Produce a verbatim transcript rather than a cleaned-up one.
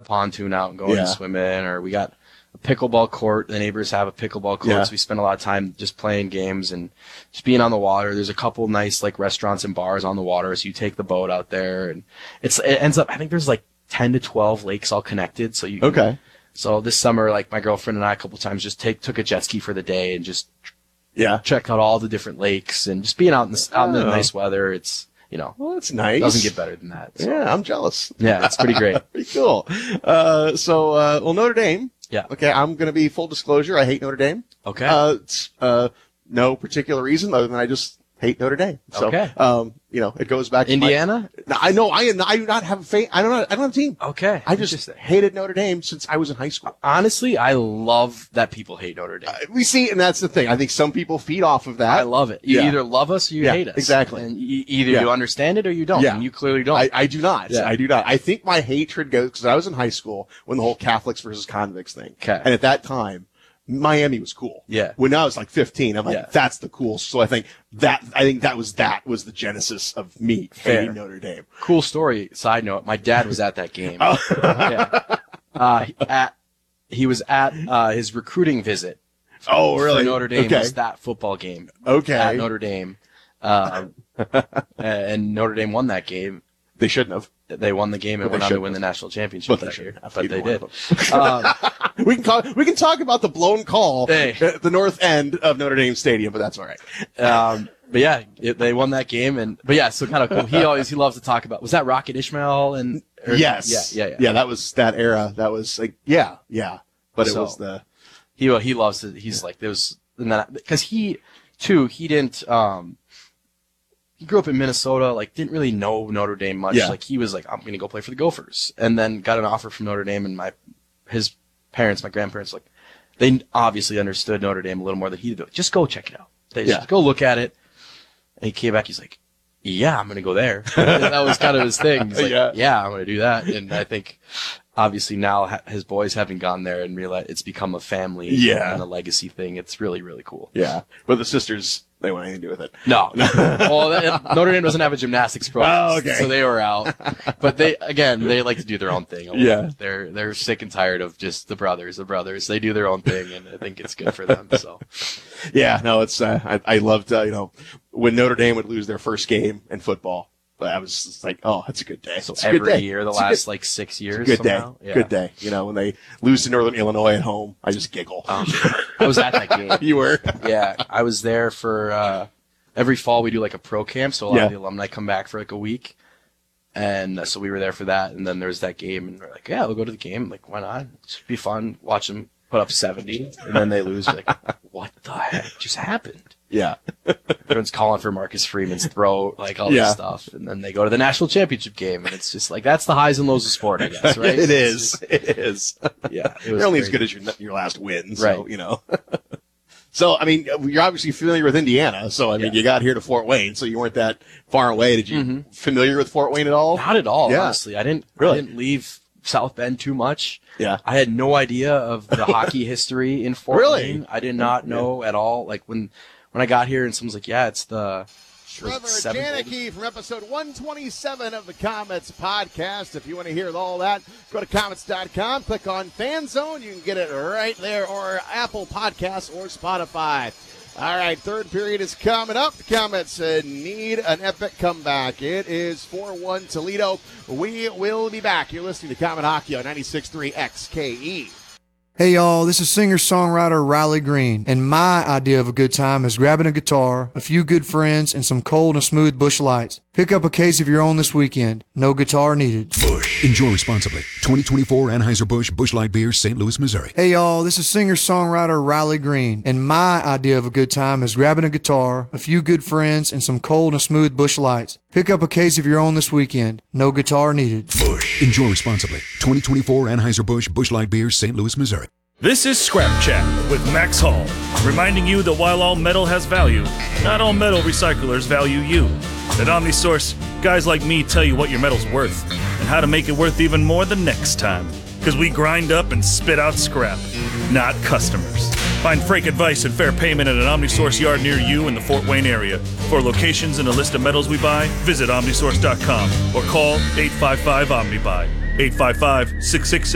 pontoon out and going Yeah. to swim in, or we got a pickleball court. The neighbors have a pickleball court, Yeah. so we spend a lot of time just playing games and just being on the water. There's a couple nice like restaurants and bars on the water, so you take the boat out there, and it's it ends up. I think there's like ten to twelve lakes all connected, so you can, Okay. So this summer, like my girlfriend and I, a couple times just take took a jet ski for the day and just Yeah. check out all the different lakes and just being out in the, out in the Oh. nice weather. It's you know Well, that's nice. doesn't get better than that. So. Yeah, I'm jealous. Yeah, it's pretty great. Pretty cool. Uh, so, uh, well, Notre Dame. Yeah. Okay, I'm going to be full disclosure. I hate Notre Dame. Okay. Uh, it's, uh, no particular reason other than I just hate Notre Dame. So, Okay. um, you know, it goes back to Indiana? My, I know I am. I do not have a fa- I don't. Know, I don't have a team. Okay. I just Interesting. hated Notre Dame since I was in high school. Honestly, I love that people hate Notre Dame. Uh, we see, and that's the thing. I think some people feed off of that. I love it. You Yeah. either love us or you Yeah, hate us. exactly. And e- either Yeah. you understand it or you don't. Yeah. And you clearly don't. I, I do not. Yeah. I do not. I think my hatred goes because I was in high school when the whole Catholics versus convicts thing. 'Kay. And at that time, Miami was cool. Yeah. When I was like fifteen, I'm like, Yeah. that's the cool. So I think that, I think that was, that was the genesis of me Fair. hating Notre Dame. Cool story. Side note: my dad was at that game. Oh. Yeah. Uh, at he was at uh, his recruiting visit. Oh, For really? Notre Dame Okay. was that football game. Okay. At Notre Dame, um, and Notre Dame won that game. They shouldn't have. They won the game and But went they on to shouldn't win the have. national championship But they that year. shouldn't have. But Either they one did. of them. Um, we can call, we can talk about the blown call Hey. at the north end of Notre Dame Stadium, but that's all right. Um, but yeah, it, they won that game, and but yeah, so kind of cool. He always he loves to talk about. Was that Rocket Ismail and? or- Yes. Yeah, yeah, yeah. Yeah, that was that era. That was like, yeah, yeah. But it So- was the, He he loves it. He's like there was because he too he didn't um he grew up in Minnesota, like didn't really know Notre Dame much. Yeah. Like he was like, I'm gonna go play for the Gophers, and then got an offer from Notre Dame, and my his parents, my grandparents, like they obviously understood Notre Dame a little more than he did. Just go check it out. They Yeah. just go look at it. And he came back. He's like, yeah, I'm gonna go there. That was kind of his thing. He's like, Yeah. yeah. I'm gonna do that. And I think obviously now ha- his boys having gone there and realized it's become a family Yeah. and a legacy thing. It's really really cool. yeah. But the sisters, they want anything to do with it. No, well, that- Notre Dame doesn't have a gymnastics program, Oh, okay. so they were out. But they, again, they like to do their own thing. a lot. Yeah. they're they're sick and tired of just the brothers, the brothers. They do their own thing, and I think it's good for them. So, Yeah, no, it's, uh, I, I loved, uh, you know, when Notre Dame would lose their first game in football. I was just like, oh, that's a good day. so It's a good every day. year, the It's a last good, like six years, good day. somehow. Yeah. Good day. You know, when they lose to Northern Illinois at home, I just giggle. Um, I was at that game. You were? Yeah, I was there for uh, every fall. We do like a pro camp, so a lot Yeah. of the alumni come back for like a week, and uh, so we were there for that. And then there was that game, and we're like, yeah, we'll go to the game. Like, why not? It should be fun. Watch them put up seventy, and then they lose. We're like, what the heck just happened? Yeah. Everyone's calling for Marcus Freeman's throat, like all Yeah. this stuff, and then they go to the national championship game, and it's just like that's the highs and lows of sport, I guess, right? It It's is. just- It is. yeah, it was You're only as crazy. good as your, your last win. So, Right. you know. So, I mean, you're obviously familiar with Indiana. So, I mean, Yeah. you got here to Fort Wayne, so you weren't that far away. Did you Mhm. familiar with Fort Wayne at all? Not at all, Yeah. honestly. I didn't Really? I didn't leave South Bend too much. Yeah. I had no idea of the hockey history in Fort Really? Wayne. I did not know at all. Like when when I got here and someone's like, "Yeah, it's the Trevor seven- Janicki from episode one twenty-seven of the Comets podcast. If you want to hear all that, go to comets dot com, click on Fan Zone. You can get it right there, or Apple Podcasts or Spotify. All right, third period is coming up. The Comets uh, need an epic comeback. It is four one Toledo. We will be back. You're listening to Comet Hockey on ninety-six point three X K E. Hey y'all, this is singer-songwriter Riley Green, and my idea of a good time is grabbing a guitar, a few good friends, and some cold and smooth Busch Lights. Pick up a case if you're on this weekend. No guitar needed. Busch. Enjoy responsibly. twenty twenty-four Anheuser-Busch Busch Light Beer, Saint Louis, Missouri. Hey y'all, this is singer-songwriter Riley Green, and my idea of a good time is grabbing a guitar, a few good friends, and some cold and smooth Busch Lights. Pick up a case if you're on this weekend. No guitar needed. Busch. Enjoy responsibly. twenty twenty-four Anheuser-Busch Busch Light Beer, Saint Louis, Missouri. This is Scrap Chat with Max Hall, reminding you that while all metal has value, not all metal recyclers value you. At OmniSource, guys like me tell you what your metal's worth and how to make it worth even more the next time. Because we grind up and spit out scrap, not customers. Find freight advice and fair payment at an OmniSource yard near you in the Fort Wayne area. For locations and a list of metals we buy, visit omnisource dot com or call eight five five OmniBuy, eight five five, six six six